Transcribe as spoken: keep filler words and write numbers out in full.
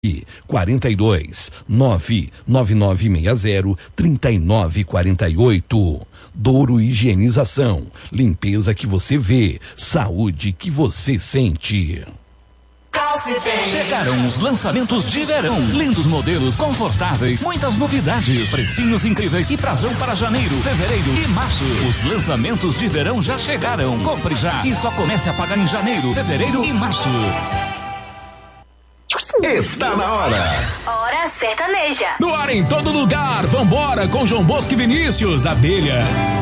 quarenta e dois, nove nove nove seis zero, trinta e nove quarenta e oito. Douro Higienização, limpeza que você vê, saúde que você sente. Chegaram os lançamentos de verão. Lindos modelos, confortáveis, muitas novidades, precinhos incríveis e prazão para janeiro, fevereiro e março. Os lançamentos de verão já chegaram. Compre já e só comece a pagar em janeiro, fevereiro e março. Está na hora. Hora sertaneja. No ar em todo lugar. Vambora com João Bosco e Vinícius. Abelha.